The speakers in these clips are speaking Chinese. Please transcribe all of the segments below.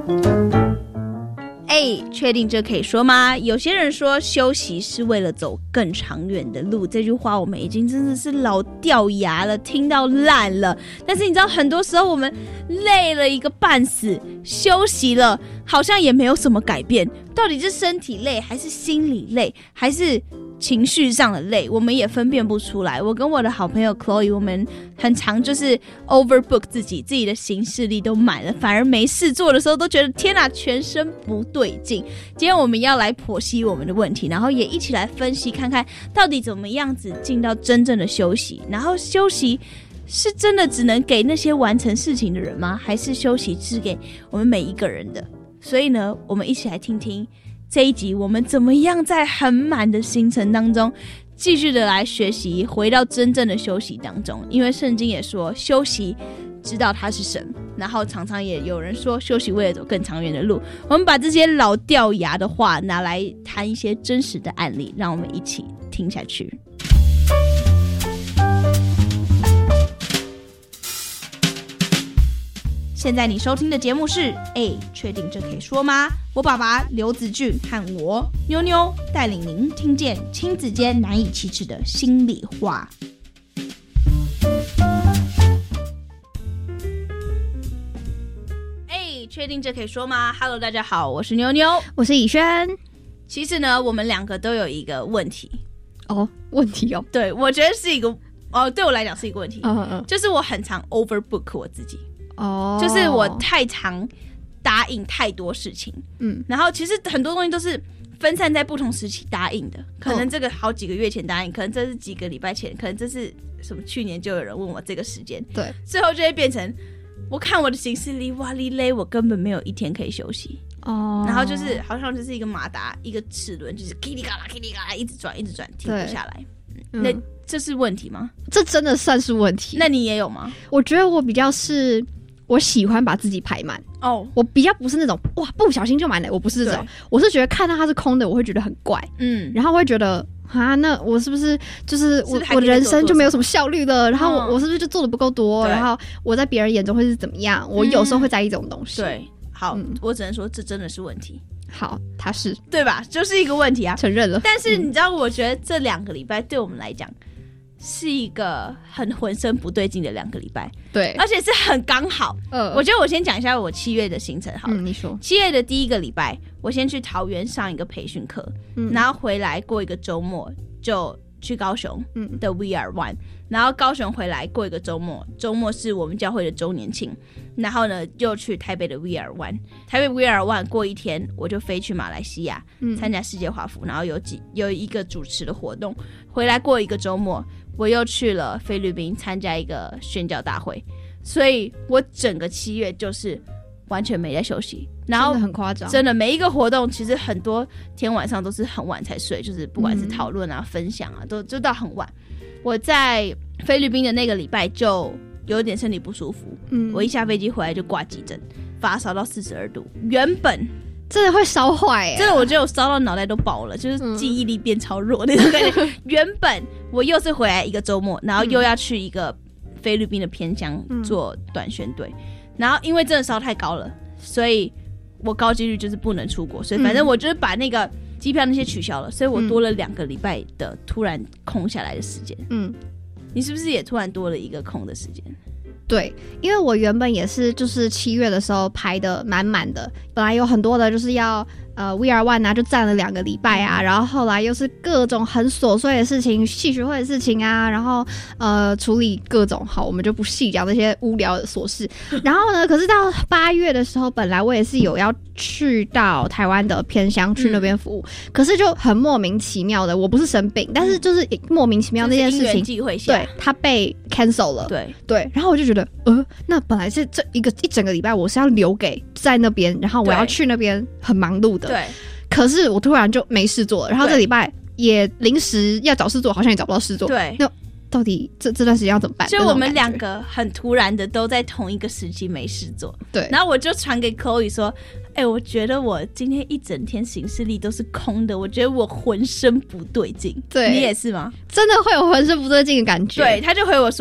确定这可以说吗？有些人说休息是为了走更长远的路，这句话我们已经真的是老掉牙了，听到烂了。但是你知道，很多时候我们累了一个半死，休息了好像也没有什么改变，到底是身体累还是心理累还是情绪上的累，我们也分辨不出来。我跟我的好朋友 Chloe， 我们很常就是 overbook 自己的行事历都满了，反而没事做的时候都觉得天哪，全身不对劲。今天我们要来剖析我们的问题，然后也一起来分析看看到底怎么样子进到真正的休息，然后休息是真的只能给那些完成事情的人吗？还是休息是给我们每一个人的？所以呢，我们一起来听听这一集我们怎么样在很满的行程当中继续的来学习，回到真正的休息当中。因为圣经也说休息知道他是神，然后常常也有人说休息为了走更长远的路。我们把这些老掉牙的话拿来谈一些真实的案例，让我们一起听下去。现在你收听的节目是确定这可以说吗？我爸爸刘子俊和我妞妞带领您听见亲子间难以启齿的心里话。确定这可以说吗？ Hello 大家好，我是妞妞， 我是以轩。 其实呢，我们两个都有一个问题。 问题哦？ 对，我觉得是一个对我来讲是一个问题。就是我很常 overbook 我自己。就是我太常答应太多事情，然后其实很多东西都是分散在不同时期答应的，可能这个好几个月前答应，可能这是几个礼拜前，可能这是什么去年就有人问我这个时间， 对， 最后就会变成我看我的行事历哇哩嘞，我根本没有一天可以休息。然后就是好像就是一个马达，一个齿轮，就是叽里嘎啦叽里嘎啦一直转一直转，停不下来。那这是问题吗？ 这真的算是问题。 那你也有吗？ 我觉得我比较是我喜欢把自己排满我比较不是那种哇不小心就满了，我不是这种，我是觉得看到它是空的我会觉得很怪，然后会觉得那我是不是就是我的人生就没有什么效率了，然后我是不是就做的不够多，然后我在别人眼中会是怎么样，我有时候会在意这种东西。 对，好，我只能说这真的是问题。 好，它是对吧？就是一个问题啊， 承认了。 但是你知道，我觉得这2个礼拜对我们来讲是一个很浑身不对劲的2个礼拜， 对， 而且是很刚好。我觉得我先讲一下我7月的行程好了。 你说。 7月的第1个礼拜，我先去桃园上一个培训课，然后回来过一个周末就去高雄的 We Are One，然后高雄回来过一个周末，周末是我们教会的周年庆，然后呢又去台北的 We Are One， 台北 We Are One 过一天我就飞去马来西亚参加世界华服，然后有一个主持的活动，回来过一个周末我又去了菲律宾参加一个宣教大会，所以我整个7月就是完全没在休息，然后真的很夸张， 真的每一个活动其实很多天晚上都是很晚才睡，就是不管是讨论啊、分享啊，都到很晚。我在菲律宾的那个礼拜就有点身体不舒服，我一下飞机回来就挂急诊，发烧到42度，原本真的会烧坏， 真的我觉得我烧到脑袋都爆了，就是记忆力变超弱那种感觉。原本我又是回来一个周末，然后又要去一个菲律宾的偏乡做短宣队，然后因为真的烧太高了，所以我高几率就是不能出国，所以反正我就是把那个机票那些取消了，所以我多了2个礼拜的突然空下来的时间。你是不是也突然多了一个空的时间？ 对，因为我原本也是就是7月的时候排的满满的，本来有很多的就是要We Are One 啊，就站了2个礼拜啊，然后后来又是各种很琐碎的事情，系学会的事情啊，然后处理各种，好，我们就不细讲那些无聊的琐事。然后呢，可是到8月的时候，本来我也是有要去到台湾的偏乡去那边服务，可是就很莫名其妙的，我不是生病，但是就是莫名其妙那件事情，对，它被 cancel 了，对，然后我就觉得那本来是这一整个礼拜我是要留给在那边，然后我要去那边很忙碌的， 对， 可是我突然就没事做了，然后这礼拜也临时要找事做，好像也找不到事做， 对， 那到底这段时间要怎么办？ 就我们2个很突然的都在同一个时期没事做， 对， 然后我就传给 Chloe 说，我觉得我今天一整天行事历都是空的，我觉得我浑身不对劲。 对， 你也是吗？ 真的会有浑身不对劲的感觉。 对，他就回我说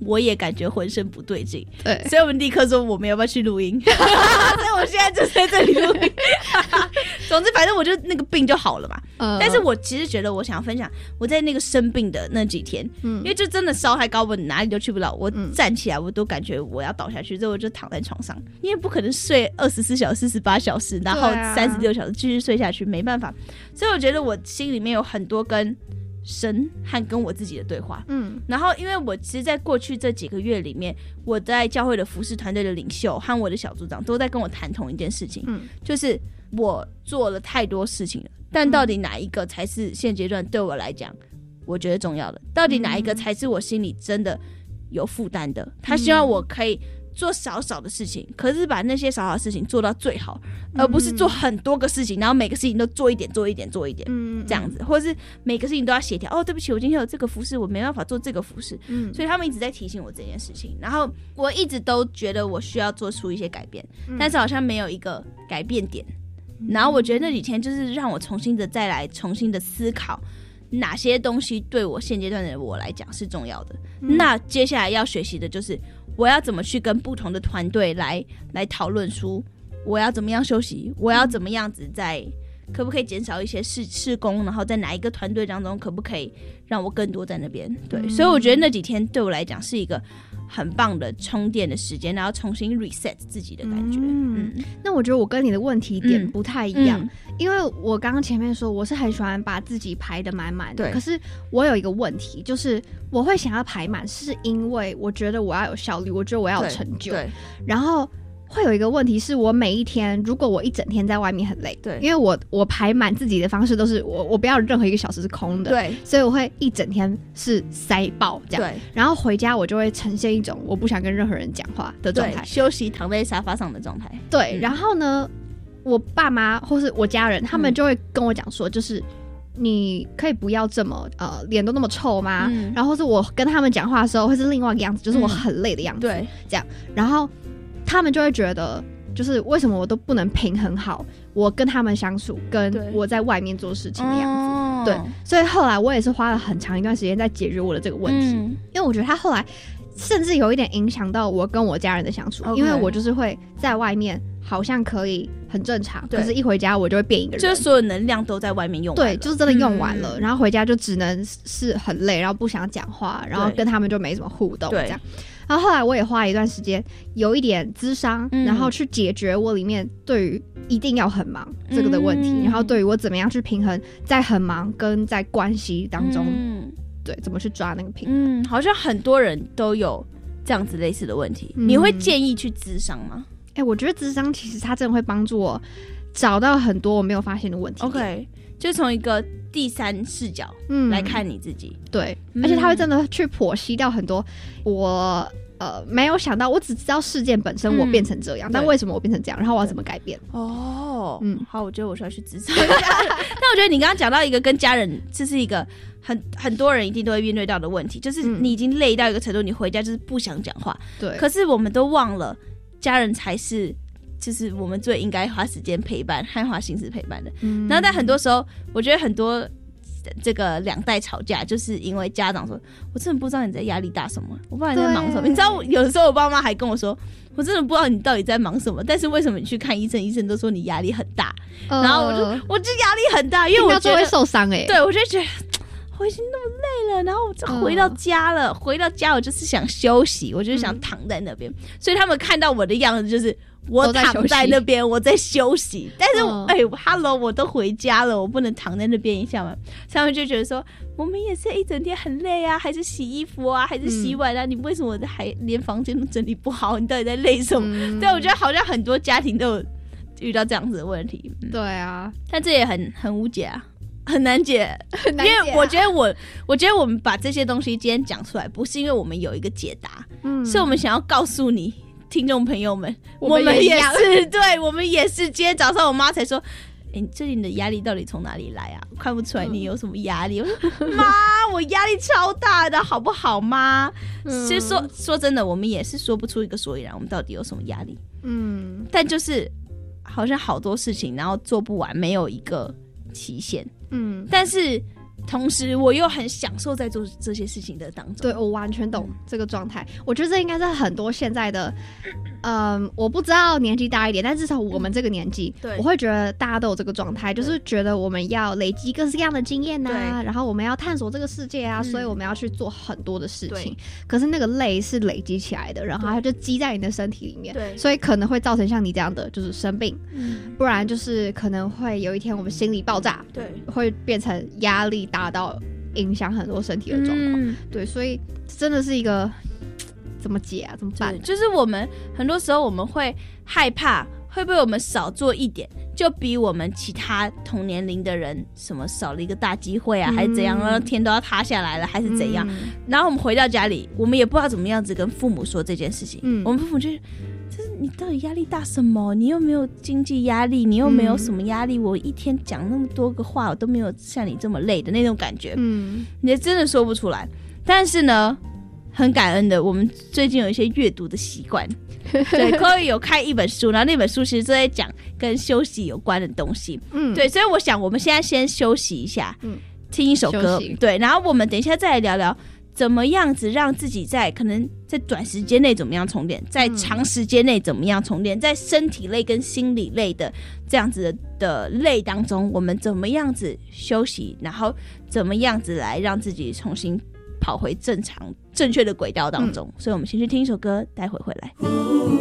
我也感觉浑身不对劲， 对， 所以我们立刻说我们要不要去录音所以我现在就在这里录音总之反正我就那个病就好了嘛、但是我其实觉得我想要分享我在那个生病的那几天、因为就真的烧太高，我哪里都去不了，我站起来我都感觉我要倒下去，所以我就躺在床上，因为不可能睡24小时48小时然后36小时继续睡下去，没办法，所以我觉得我心里面有很多跟神和跟我自己的对话。然后因为我其实在过去这几个月里面，我在教会的服事团队的领袖和我的小组长都在跟我谈同一件事情，就是我做了太多事情了，但到底哪一个才是现阶段对我来讲我觉得重要的，到底哪一个才是我心里真的有负担的，他希望我可以做少少的事情，可是把那些少少的事情做到最好，而不是做很多个事情，然后每个事情都做一点这样子，或者是每个事情都要协调。哦，对不起，我今天有这个服事，我没办法做这个服事，所以他们一直在提醒我这件事情。然后我一直都觉得我需要做出一些改变，但是好像没有一个改变点。然后我觉得那几天就是让我重新的思考哪些东西对我现阶段的我来讲是重要的。那接下来要学习的就是我要怎么去跟不同的团队来讨论出我要怎么样休息，我要怎么样子在可不可以减少一些事工，然后在哪一个团队当中可不可以让我更多在那边。对，所以我觉得那几天对我来讲是一个很棒的充电的时间，然后重新 reset 自己的感觉。 那我觉得我跟你的问题点不太一样，因为我刚刚前面说我是很喜欢把自己排得满满的，可是我有一个问题，就是我会想要排满是因为我觉得我要有效率，我觉得我要有成就，然后会有一个问题是我每一天如果我一整天在外面很累，对，因为我排满自己的方式都是我不要任何一个小时是空的，对，所以我会一整天是塞爆这样，对，然后回家我就会呈现一种我不想跟任何人讲话的状态， 休息躺在沙发上的状态， 对，然后呢我爸妈或是我家人他们就会跟我讲说，就是你可以不要这么脸都那么臭吗？然后或是我跟他们讲话的时候会是另外一个样子，就是我很累的样子，对，这样，然后他们就会觉得就是为什么我都不能平衡好我跟他们相处跟我在外面做事情的样子，对，所以后来我也是花了很长一段时间在解决我的这个问题，因为我觉得他后来甚至有一点影响到我跟我家人的相处，因为我就是会在外面好像可以很正常，可是一回家我就会变一个人， 就是所有能量都在外面用完了， 对，就是真的用完了，然后回家就只能是很累，然后不想讲话，然后跟他们就没什么互动这样。然后后来我也花了一段时间有一点諮商，然后去解决我里面对于一定要很忙这个的问题，然后对于我怎么样去平衡在很忙跟在关系当中，对，怎么去抓那个平衡。 好像很多人都有这样子类似的问题，你会建议去諮商吗？ 我觉得諮商其实它真的会帮助我找到很多我没有发现的问题。 OK， 就从一个第三视角来看你自己， 对，而且它会真的去剖析掉很多我没有想到，我只知道事件本身我变成这样，但为什么我变成这样，然后我要怎么改变。 好，我觉得我需要去諮商但我觉得你刚刚讲到一个跟家人，这是一个很多人一定都会面对到的问题，就是你已经累到一个程度，你回家就是不想讲话，对，可是我们都忘了家人才是就是我们最应该花时间陪伴和花心思陪伴的，然后在很多时候我觉得很多这个两代吵架就是因为家长说我真的不知道你在压力大什么，我不知道你在忙什么，你知道有的时候我爸妈还跟我说我真的不知道你到底在忙什么，但是为什么你去看医生，医生都说你压力很大，然后我就压力很大，因为我觉得会受伤对， 我就觉得我已经那么累了，然后我就回到家了，回到家我就是想休息，我就是想躺在那边，所以他们看到我的样子就是我躺在那边我在休息，但是hello 我都回家了，我不能躺在那边一下嘛，他们就觉得说我们也是一整天很累啊，还是洗衣服啊，还是洗碗啊，你为什么还连房间都整理不好，你到底在累什么？对，我觉得好像很多家庭都有遇到这样子的问题， 对啊， 但这也很无解啊，很难解，因为我觉得我们把这些东西今天讲出来，不是因为我们有一个解答，是我们想要告诉你听众朋友们，我们也是，对，我们也是。今天早上我妈才说，最近的压力到底从哪里来啊？我看不出来你有什么压力。我说妈，我压力超大的，好不好妈？其实说真的，我们也是说不出一个所以然，我们到底有什么压力？但就是好像好多事情，然后做不完，没有一个期限。但是同时我又很享受在做这些事情的当中。 对，我完全懂这个状态。我觉得这应该是很多现在的，我不知道年纪大一点，但至少我们这个年纪， 对， 我会觉得大家都有这个状态，就是觉得我们要累积各式各样的经验啊，然后我们要探索这个世界啊，所以我们要去做很多的事情。可是那个累是累积起来的，然后它就积在你的身体里面，所以可能会造成像你这样的就是生病，不然就是可能会有一天我们心理爆炸， 对， 会变成压力大到影响很多身体的状况，对，所以真的是一个怎么解啊？怎么办？ 就是我们很多时候我们会害怕，会不会我们少做一点，就比我们其他同年龄的人什么少了一个大机会啊，还是怎样，然后天都要塌下来了，还是怎样？然后我们回到家里，我们也不知道怎么样子跟父母说这件事情。我们父母就就是你到底压力大什么？你又没有经济压力，你又没有什么压力，我一天讲那么多个话，我都没有像你这么累的那种感觉。你也真的说不出来。但是呢，很感恩的，我们最近有一些阅读的习惯。对，Chloe 有看一本书，然后那本书其实都在讲跟休息有关的东西。对，所以我想我们现在先休息一下，听一首歌。对，然后我们等一下再来聊聊怎么样子让自己在可能在短时间内怎么样充电，在长时间内怎么样充电，在身体类跟心理类的这样子的类当中，我们怎么样子休息，然后怎么样子来让自己重新跑回正确的轨道当中。所以我们先去听一首歌，待会回来。